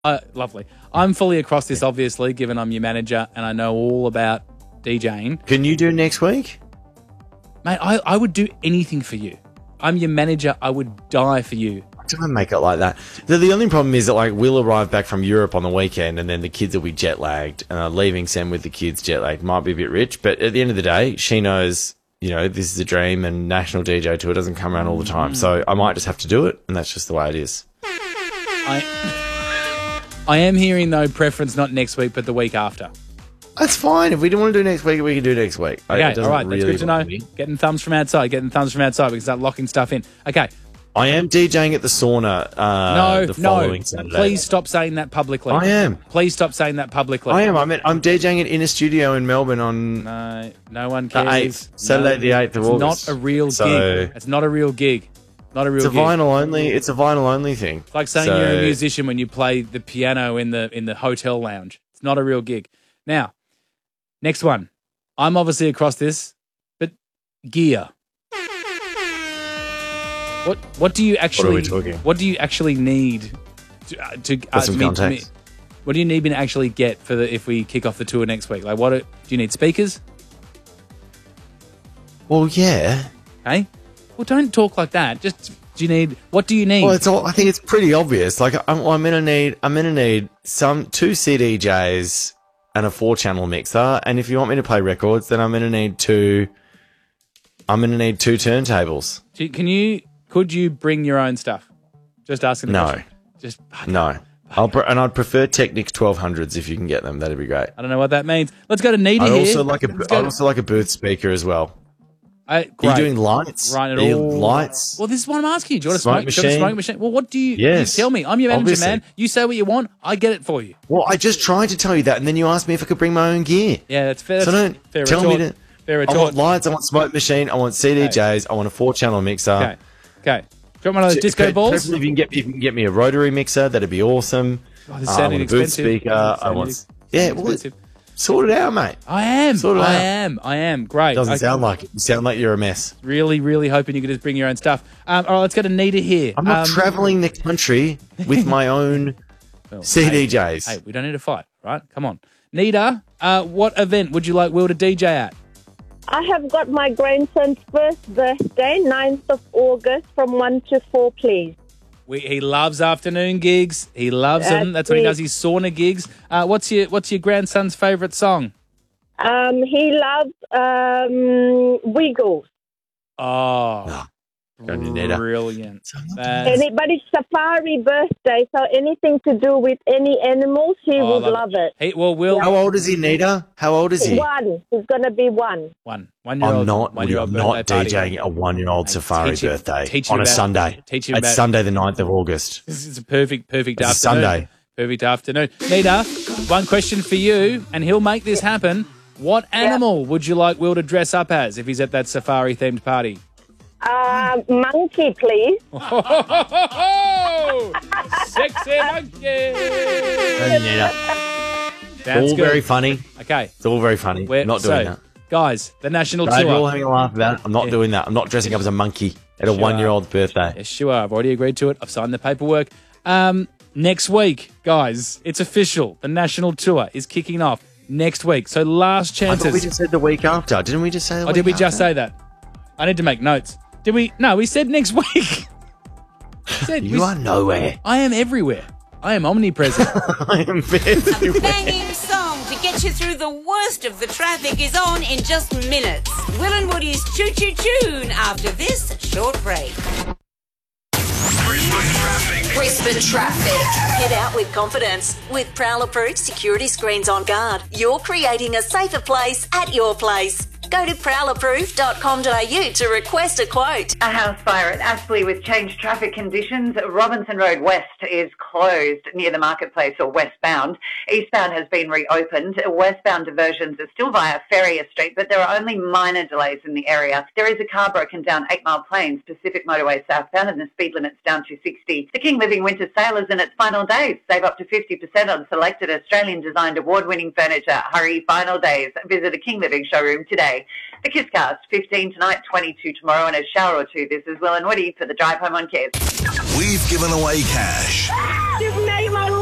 Lovely. I'm fully across this, obviously, given I'm your manager and I know all about DJing. Can you do next week? Mate, I would do anything for you. I'm your manager. I would die for you. Don't make it like that. The only problem is that like we'll arrive back from Europe on the weekend and then the kids will be jet lagged. Leaving Sam with the kids jet lagged might be a bit rich, but at the end of the day, she knows, this is a dream and national DJ tour doesn't come around all the time. So I might just have to do it, and that's just the way it is. I am hearing, though, preference not next week, but the week after. That's fine. If we don't want to do next week, we can do next week. Okay, all right. That's good to know. Getting thumbs from outside. We can start locking stuff in. Okay. I am DJing at the sauna the following Saturday. Please stop saying that publicly. I am. Please stop saying that publicly. I am. I'm DJing it in a studio in Melbourne on... No one cares. Saturday the 8th of August. It's not a real gig. It's not a real gig. Not a real gig. It's a vinyl only thing. It's like saying you're a musician when you play the piano in the hotel lounge. It's not a real gig. Now, next one. I'm obviously across this, but gear. What do you actually? What do you actually need to some context? What do you need me to actually get if we kick off the tour next week? Like, do you need speakers? Well, yeah. Hey, well, don't talk like that. Just what do you need? Well, I think it's pretty obvious. Like, I'm gonna need two CDJs and a 4-channel mixer. And if you want me to play records, then I'm gonna need two turntables. Could you bring your own stuff? Just asking the question. No. I'd prefer Technics 1200s if you can get them. That'd be great. I don't know what that means. Let's go to Nita here. I'd also like a booth speaker as well. Are you doing lights? Right, lights? Well, this is what I'm asking you. Do you want a smoke machine? Well, what do you... Yes. You tell me. I'm your manager, man. You say what you want. I get it for you. Well, I just tried to tell you that, and then you asked me if I could bring my own gear. Yeah, that's fair. So don't tell me to... Fair I want lights, I want smoke machine, I want CDJs, I want a 4-channel mixer. Okay. Do you want one of those disco balls? Preferably if you can get me a rotary mixer, that'd be awesome. Oh, this sounding I want a booth speaker. Sort it out, mate. I am. Great. Doesn't sound like it. You sound like you're a mess. Really, really hoping you could just bring your own stuff. All right, let's go to Nita here. I'm not travelling the country with my own CDJs. Hey, we don't need to fight, right? Come on. Nita, what event would you like Will to DJ at? I have got my grandson's first birthday, 9th of August, from 1 to 4, please. He loves afternoon gigs. He loves them. That's when he does his sauna gigs. What's your grandson's favourite song? He loves Wiggles. Oh, brilliant. But it's Safari birthday, so anything to do with any animals, he would love it. How old is he, Nita? How old is he? 1. He's going to be 1. 1-year-old. I'm not DJing a 1-year-old Safari birthday on a Sunday. It's Sunday the 9th of August. This is a perfect afternoon. Sunday. Perfect afternoon. Nita, one question for you, and he'll make this happen. What animal would you like Will to dress up as if he's at that Safari-themed party? Monkey, please. Sexy monkey. All very funny. Okay. It's all very funny. Not doing that. Guys, the national tour. We're all having a laugh about it. I'm not doing that. I'm not dressing up as a monkey at a 1-year-old's birthday. Yes, you are. I've already agreed to it. I've signed the paperwork. Next week, guys, it's official. The national tour is kicking off next week. So last chances. I thought we just said the week after. Didn't we just say the week after? Did we just say that? I need to make notes. Did we? No, we said next week. You are nowhere. I am everywhere. I am omnipresent. I am everywhere. A banging song to get you through the worst of the traffic is on in just minutes. Will and Woody's Choo Choo Tune after this short break. Brisbane Traffic. Head out with confidence. With Prowler Proof security screens on guard, you're creating a safer place at your place. Go to prowlerproof.com.au to request a quote. A house fire at Aspley with changed traffic conditions. Robinson Road West is closed near the marketplace, or westbound. Eastbound has been reopened. Westbound diversions are still via Ferrier Street, but there are only minor delays in the area. There is a car broken down 8 Mile Plains, Pacific Motorway southbound, and the speed limit's down to 60. The King Living Winter Sale is in its final days. Save up to 50% on selected Australian-designed award-winning furniture. Hurry, final days. Visit a King Living showroom today. The Kisscast, 15 tonight, 22 tomorrow, and a shower or two. This is Will and Woody for the Drive Home on Kiss. We've given away cash. You've made my